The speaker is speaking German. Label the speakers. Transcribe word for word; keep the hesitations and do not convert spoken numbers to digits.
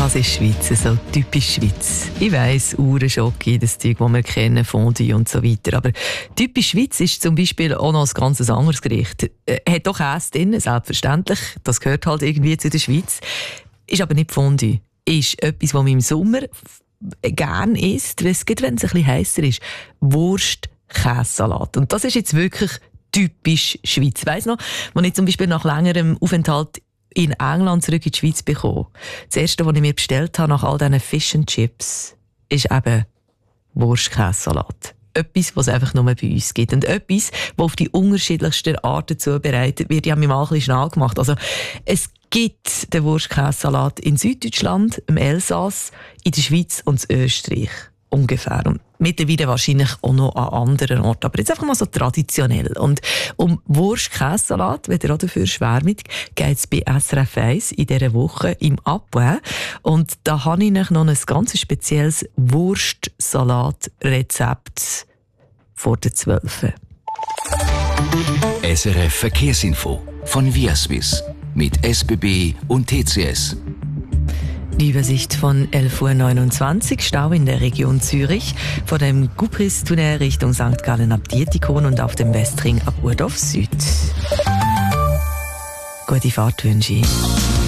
Speaker 1: Das ist Schweiz, so typisch Schweiz. Ich weiss, Uhren, Schoki, das Zeug, das wir kennen, Fondue und so weiter. Aber typisch Schweiz ist zum Beispiel auch noch ein ganz anderes Gericht. Äh, hat auch Käse drin, selbstverständlich. Das gehört halt irgendwie zu der Schweiz. Ist aber nicht Fondue. Ist etwas, was man im Sommer gerne isst, wenn es ein bisschen heißer ist. Wurst-Käsesalat. Und das ist jetzt wirklich typisch Schweiz. Ich weiss noch, als ich zum Beispiel nach längerem Aufenthalt in England zurück in die Schweiz bekommen. Das erste, was ich mir bestellt habe nach all diesen Fish and Chips, ist eben Wurst-Käsesalat. Etwas, was es einfach nur bei uns gibt. Und etwas, das auf die unterschiedlichsten Arten zubereitet wird. Ich habe mich mal ein bisschen schnell gemacht. Also, es gibt den Wurst-Käsesalat in Süddeutschland, im Elsass, in der Schweiz und in Österreich. Ungefähr. Und mittlerweile wahrscheinlich auch noch an anderen Orten. Aber jetzt einfach mal so traditionell. Und um Wurst-Käsesalat, wenn ihr auch dafür schwärmt, geht es bei S R F eins in dieser Woche im Abwe. Und da habe ich noch ein ganz spezielles Wurstsalat-Rezept vor der zwölf.
Speaker 2: S R F Verkehrsinfo von Viaswiss mit S B B und T C S.
Speaker 1: Die Übersicht von elf Uhr neunundzwanzig, Stau in der Region Zürich, vor dem Gubristunnel Richtung Sankt Gallen ab Dietikon und auf dem Westring ab Urdorf Süd. Gute Fahrt wünsche ich.